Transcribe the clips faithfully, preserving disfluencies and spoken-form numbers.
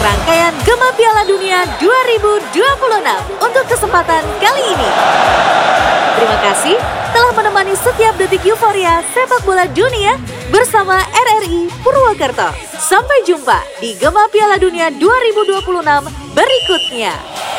rangkaian Gema Piala Dunia dua ribu dua puluh enam untuk kesempatan kali ini. Terima kasih telah menemani setiap detik euforia sepak bola dunia bersama R R I Purwokerto. Sampai jumpa di Gema Piala Dunia dua ribu dua puluh enam berikutnya.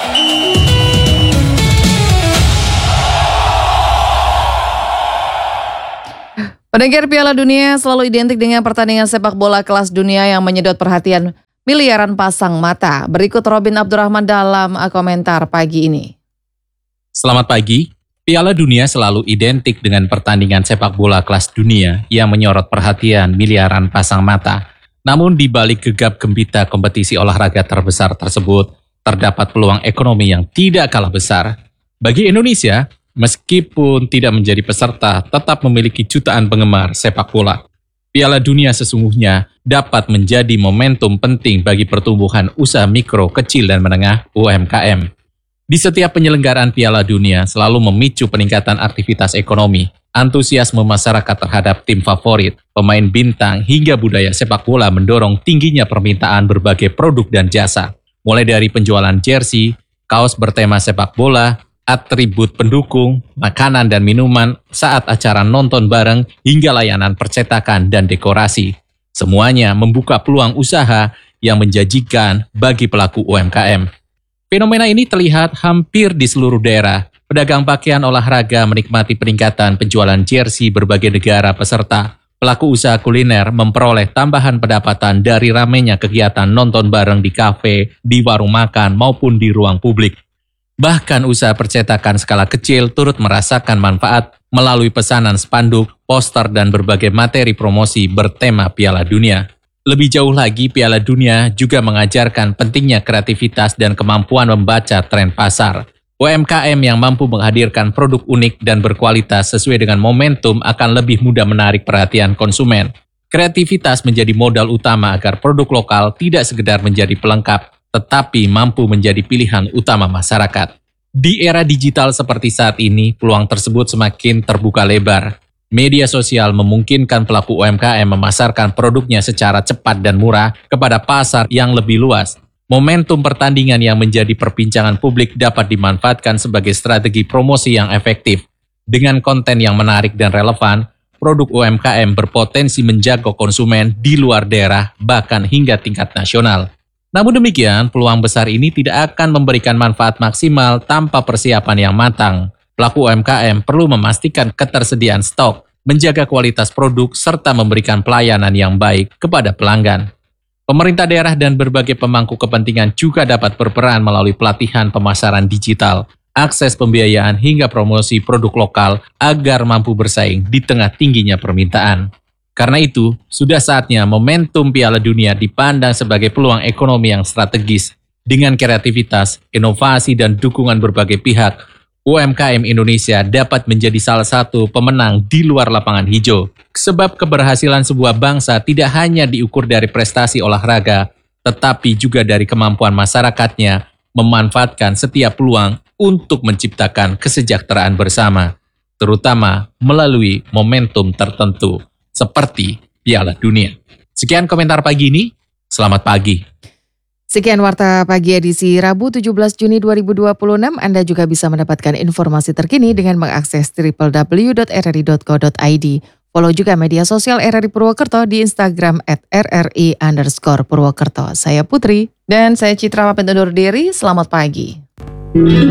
Pendengar, Piala Dunia selalu identik dengan pertandingan sepak bola kelas dunia yang menyedot perhatian miliaran pasang mata. Berikut Robin Abdurrahman dalam komentar pagi ini. Selamat pagi. Piala Dunia selalu identik dengan pertandingan sepak bola kelas dunia yang menyorot perhatian miliaran pasang mata. Namun di balik gegap gempita kompetisi olahraga terbesar tersebut, terdapat peluang ekonomi yang tidak kalah besar. Bagi Indonesia, meskipun tidak menjadi peserta, tetap memiliki jutaan penggemar sepak bola. Piala Dunia sesungguhnya dapat menjadi momentum penting bagi pertumbuhan usaha mikro, kecil, dan menengah U M K M. Di setiap penyelenggaraan Piala Dunia selalu memicu peningkatan aktivitas ekonomi, antusiasme masyarakat terhadap tim favorit, pemain bintang, hingga budaya sepak bola mendorong tingginya permintaan berbagai produk dan jasa. Mulai dari penjualan jersey, kaos bertema sepak bola, atribut pendukung, makanan dan minuman saat acara nonton bareng, hingga layanan percetakan dan dekorasi. Semuanya membuka peluang usaha yang menjanjikan bagi pelaku U M K M. Fenomena ini terlihat hampir di seluruh daerah. Pedagang pakaian olahraga menikmati peningkatan penjualan jersey berbagai negara peserta. Pelaku usaha kuliner memperoleh tambahan pendapatan dari ramainya kegiatan nonton bareng di kafe, di warung makan, maupun di ruang publik. Bahkan usaha percetakan skala kecil turut merasakan manfaat melalui pesanan spanduk, poster, dan berbagai materi promosi bertema Piala Dunia. Lebih jauh lagi, Piala Dunia juga mengajarkan pentingnya kreativitas dan kemampuan membaca tren pasar. U M K M yang mampu menghadirkan produk unik dan berkualitas sesuai dengan momentum akan lebih mudah menarik perhatian konsumen. Kreativitas menjadi modal utama agar produk lokal tidak sekedar menjadi pelengkap, tetapi mampu menjadi pilihan utama masyarakat. Di era digital seperti saat ini, peluang tersebut semakin terbuka lebar. Media sosial memungkinkan pelaku U M K M memasarkan produknya secara cepat dan murah kepada pasar yang lebih luas. Momentum pertandingan yang menjadi perbincangan publik dapat dimanfaatkan sebagai strategi promosi yang efektif. Dengan konten yang menarik dan relevan, produk U M K M berpotensi menjangkau konsumen di luar daerah, bahkan hingga tingkat nasional. Namun demikian, peluang besar ini tidak akan memberikan manfaat maksimal tanpa persiapan yang matang. Pelaku U M K M perlu memastikan ketersediaan stok, menjaga kualitas produk, serta memberikan pelayanan yang baik kepada pelanggan. Pemerintah daerah dan berbagai pemangku kepentingan juga dapat berperan melalui pelatihan pemasaran digital, akses pembiayaan, hingga promosi produk lokal agar mampu bersaing di tengah tingginya permintaan. Karena itu, sudah saatnya momentum Piala Dunia dipandang sebagai peluang ekonomi yang strategis. Dengan kreativitas, inovasi, dan dukungan berbagai pihak, U M K M Indonesia dapat menjadi salah satu pemenang di luar lapangan hijau. Sebab keberhasilan sebuah bangsa tidak hanya diukur dari prestasi olahraga, tetapi juga dari kemampuan masyarakatnya memanfaatkan setiap peluang untuk menciptakan kesejahteraan bersama, terutama melalui momentum tertentu, seperti Piala Dunia. Sekian komentar pagi ini, selamat pagi. Sekian Warta Pagi edisi Rabu tujuh belas Juni dua ribu dua puluh enam. Anda juga bisa mendapatkan informasi terkini dengan mengakses w w w dot r r i dot co dot i d. Follow juga media sosial R R I Purwokerto di Instagram at r r i underscore Purwokerto. Saya Putri dan saya Citra pamit undur diri. Selamat pagi.